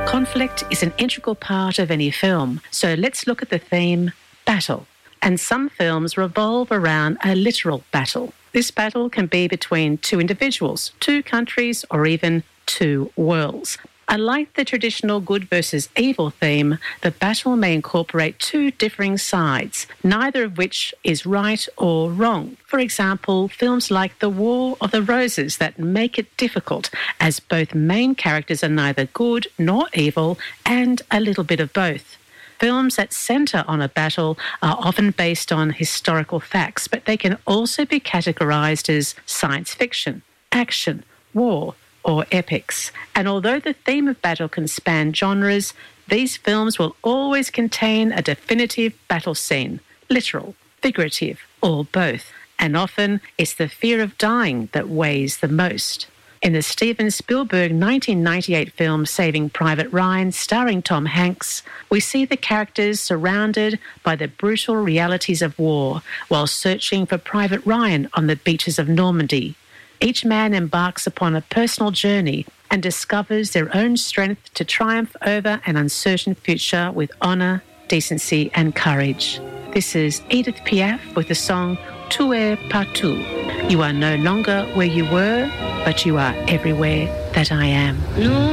Conflict is an integral part of any film, so let's look at the theme battle. And some films revolve around a literal battle. This battle can be between two individuals, two countries, or even two worlds. Unlike the traditional good versus evil theme, the battle may incorporate two differing sides, neither of which is right or wrong. For example, films like The War of the Roses that make it difficult, as both main characters are neither good nor evil, and a little bit of both. Films that centre on a battle are often based on historical facts, but they can also be categorised as science fiction, action, war, or epics. And although the theme of battle can span genres, these films will always contain a definitive battle scene, literal, figurative, or both. And often it's the fear of dying that weighs the most. In the Steven Spielberg 1998 film Saving Private Ryan, starring Tom Hanks, we see the characters surrounded by the brutal realities of war while searching for Private Ryan on the beaches of Normandy. Each man embarks upon a personal journey and discovers their own strength to triumph over an uncertain future with honour, decency and courage. This is Edith Piaf with the song Tu es partout. You are no longer where you were, but you are everywhere that I am.